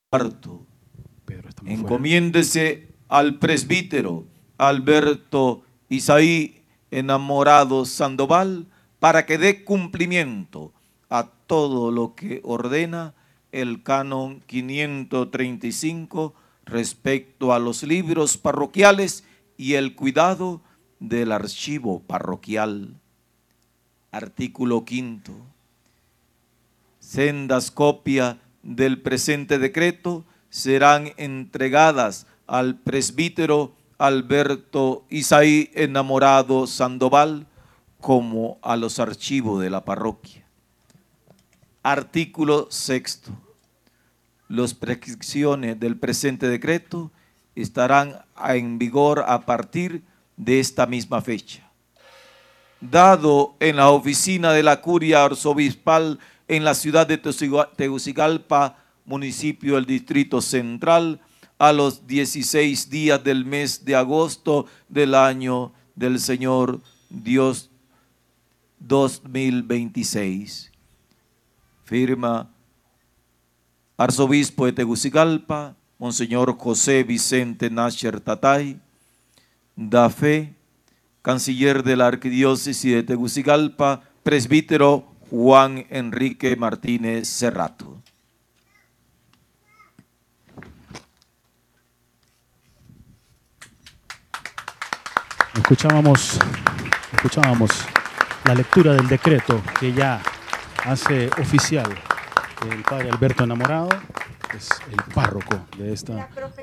cuarto. Pedro, estamos Encomiéndese al presbítero Alberto Isaí Enamorado Sandoval para que dé cumplimiento a todo lo que ordena el canon 535 respecto a los libros parroquiales y el cuidado del archivo parroquial. Artículo 5. Sendas copias del presente decreto serán entregadas al presbítero Alberto Isaí Enamorado Sandoval como a los archivos de la parroquia. Artículo 6. Las prescripciones del presente decreto estarán en vigor a partir de esta misma fecha. Dado en la oficina de la Curia Arzobispal en la ciudad de Tegucigalpa, municipio del Distrito Central, a los 16 días del mes de agosto del año del Señor Dios 2026. Firma Arzobispo de Tegucigalpa, Monseñor José Vicente Nasher Tatay. Da fe, Canciller de la Arquidiócesis de Tegucigalpa, Presbítero Juan Enrique Martínez Cerrato. Escuchábamos la lectura del decreto que ya hace oficial el padre Alberto Enamorado, que es el párroco de esta